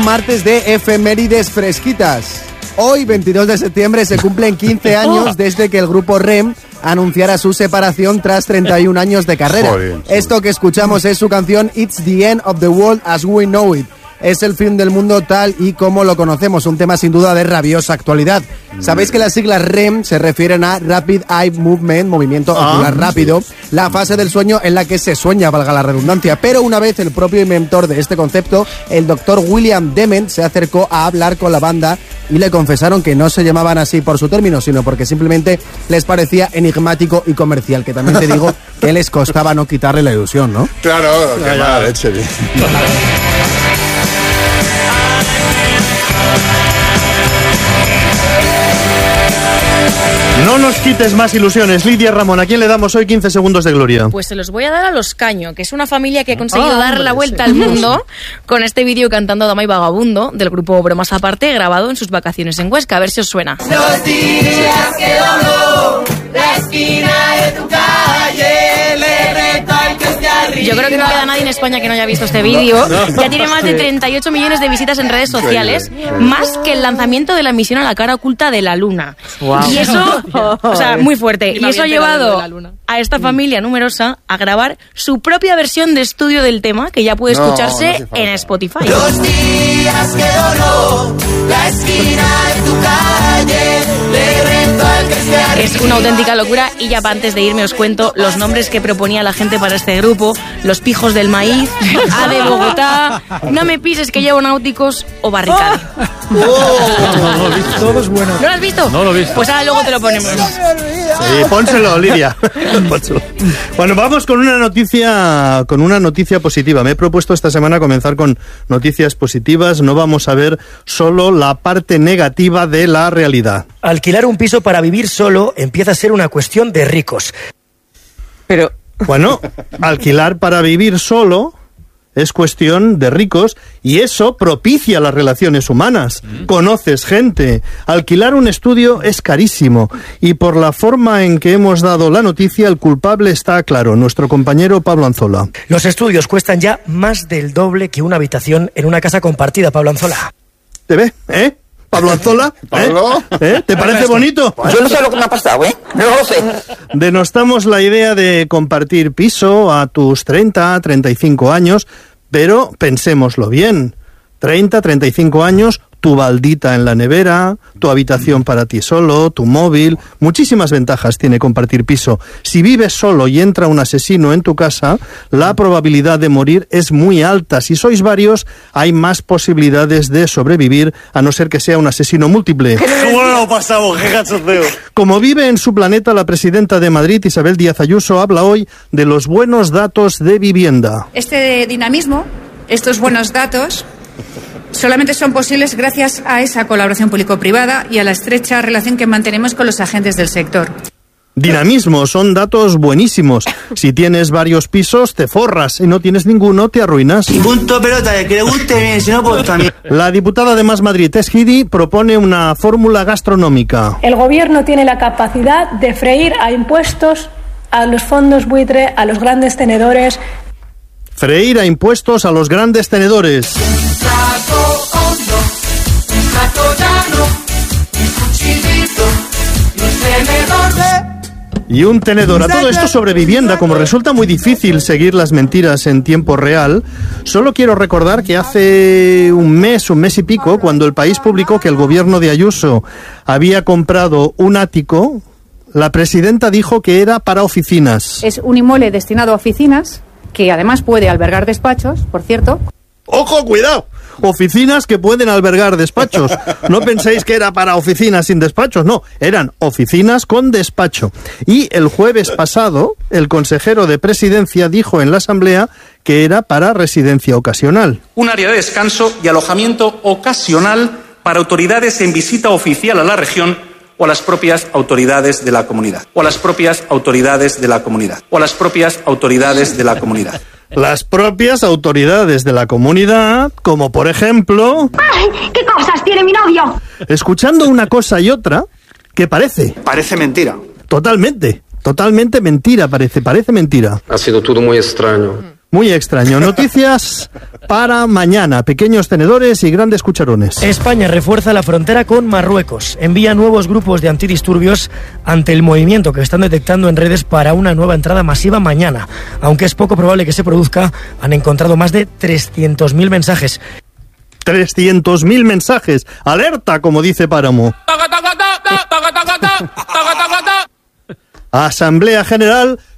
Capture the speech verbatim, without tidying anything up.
martes de efemérides fresquitas. Hoy, veintidós de septiembre, se cumplen quince años desde que el grupo R E M anunciara su separación tras treinta y un años de carrera. Joder, Esto que escuchamos es su canción It's the End of the World as We Know It. Es el fin del mundo tal y como lo conocemos, un tema sin duda de rabiosa actualidad. Sabéis que las siglas R E M se refieren a Rapid Eye Movement, movimiento ocular ah, rápido, sí. la fase del sueño en la que se sueña, valga la redundancia. Pero una vez el propio inventor de este concepto, el doctor William Dement, se acercó a hablar con la banda y le confesaron que no se llamaban así por su término, sino porque simplemente les parecía enigmático y comercial, que también te digo que les costaba no quitarle la ilusión, ¿no? Claro, qué mala leche. No nos quites más ilusiones. Lidia Ramón, ¿a quién le damos hoy quince segundos de gloria? Pues se los voy a dar a Los Caño, que es una familia que ha conseguido ah, dar hombre, la vuelta sí. al mundo con este vídeo cantando Dama y Vagabundo del grupo Bromas Aparte, grabado en sus vacaciones en Huesca. A ver si os suena. Los días que dobló la esquina de tu calle, le reto al que esté arriba. Yo creo que no queda nadie en España que no haya visto este vídeo. No, no, ya tiene más de treinta y ocho millones de visitas en redes sociales, más que el lanzamiento de la misión a la cara oculta de la Luna. Wow. Y eso, o sea, muy fuerte. Y eso ha llevado a esta familia numerosa a grabar su propia versión de estudio del tema, que ya puede escucharse no, no en Spotify. Los días que donó la esquina de tu calle, le reto al que esté arriba. Es una auténtica locura. Y ya para antes de irme os cuento los nombres que proponía la gente para este grupo: Los Pijos del Maíz, A de Bogotá, No me pises que llevo náuticos o Barricada. Oh, no, no, todo es bueno. ¿No lo has visto? No lo he visto. Pues ahora luego te lo ponemos. Sí, pónselo, Lidia. Pónselo. Bueno, vamos con una noticia, con una noticia positiva. Me he propuesto esta semana comenzar con noticias positivas. No vamos a ver solo la parte negativa de la realidad. Alquilar un piso para vivir solo empieza a ser una cuestión de ricos. Pero bueno, alquilar para vivir solo es cuestión de ricos y eso propicia las relaciones humanas. Mm. Conoces gente. Alquilar un estudio es carísimo y por la forma en que hemos dado la noticia, el culpable está claro, nuestro compañero Pablo Anzola. Los estudios cuestan ya más del doble que una habitación en una casa compartida, Pablo Anzola. ¿Te ve? ¿Eh? Pablo Anzola, ¿eh? ¿Pablo? ¿Eh? ¿Te parece bonito? Yo no sé lo que me ha pasado, ¿eh? No lo sé. Denostamos la idea de compartir piso a tus treinta, treinta y cinco años, pero pensémoslo bien. treinta, treinta y cinco años, tu baldita en la nevera, tu habitación para ti solo, tu móvil. Muchísimas ventajas tiene compartir piso. Si vives solo y entra un asesino en tu casa, la probabilidad de morir es muy alta. Si sois varios, hay más posibilidades de sobrevivir, a no ser que sea un asesino múltiple. ¿Cómo lo pasamos? ¡Qué cachondeo! Como vive en su planeta, la presidenta de Madrid, Isabel Díaz Ayuso, habla hoy de los buenos datos de vivienda. Este dinamismo, estos buenos datos, solamente son posibles gracias a esa colaboración público-privada y a la estrecha relación que mantenemos con los agentes del sector. Dinamismo, son datos buenísimos. Si tienes varios pisos, te forras. Si no tienes ninguno, te arruinas. Y punto pelota, de que le guste bien, si no, pues también. La diputada de Más Madrid, Tess Gidi, propone una fórmula gastronómica. El gobierno tiene la capacidad de freír a impuestos a los fondos buitre, a los grandes tenedores. Freír a impuestos a los grandes tenedores. Y un tenedor. A todo esto sobre vivienda, como resulta muy difícil seguir las mentiras en tiempo real, solo quiero recordar que hace un mes, un mes y pico, cuando El País publicó que el gobierno de Ayuso había comprado un ático, la presidenta dijo que era para oficinas. Es un inmueble destinado a oficinas, que además puede albergar despachos, por cierto. ¡Ojo, cuidado! Oficinas que pueden albergar despachos. No penséis que era para oficinas sin despachos, no, eran oficinas con despacho. Y el jueves pasado, el consejero de Presidencia dijo en la Asamblea que era para residencia ocasional. Un área de descanso y alojamiento ocasional para autoridades en visita oficial a la región o a las propias autoridades de la comunidad. O a las propias autoridades de la comunidad. O a las propias autoridades de la comunidad. Las propias autoridades de la comunidad, como por ejemplo... ¡Ay! ¿Qué cosas tiene mi novio? Escuchando una cosa y otra, ¿qué parece? Parece mentira. Totalmente, totalmente mentira parece, parece mentira. Ha sido todo muy extraño. Muy extraño. Noticias para mañana. Pequeños tenedores y grandes cucharones. España refuerza la frontera con Marruecos. Envía nuevos grupos de antidisturbios ante el movimiento que están detectando en redes para una nueva entrada masiva mañana. Aunque es poco probable que se produzca, han encontrado más de trescientos mil mensajes. trescientos mil mensajes. ¡Alerta!, como dice Páramo. Asamblea General